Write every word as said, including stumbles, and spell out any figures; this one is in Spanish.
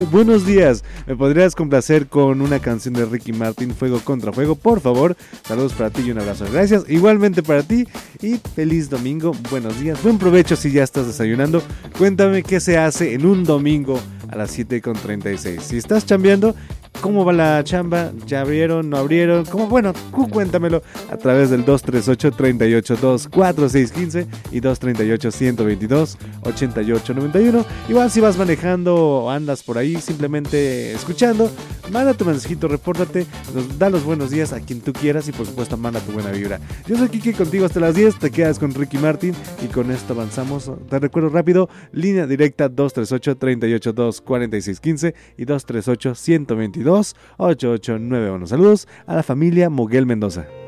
Buenos días, ¿me podrías complacer con una canción de Ricky Martin, Fuego contra Fuego, por favor? Saludos para ti y un abrazo. Gracias, igualmente para ti y feliz domingo, buenos días, buen provecho si ya estás desayunando. Cuéntame qué se hace en un domingo a las siete con treinta y seis. Si estás chambeando, ¿cómo va la chamba? ¿Ya abrieron? ¿No abrieron? ¿Cómo? Bueno, tú cuéntamelo a través del dos tres ocho, tres ocho dos, cuatro seis uno cinco y dos tres ocho, uno dos dos, ocho ocho nueve uno. Igual si vas manejando o andas por ahí simplemente escuchando, manda tu mensajito, repórtate, nos da los buenos días a quien tú quieras y por supuesto manda tu buena vibra. Yo soy Kike, contigo hasta las diez, te quedas con Ricky Martin y con esto avanzamos. Te recuerdo rápido, línea directa dos tres ocho, tres ocho dos, cuatro seis uno cinco y dos tres ocho, uno dos dos, ocho ocho nueve uno. Saludos a la familia Moguel Mendoza.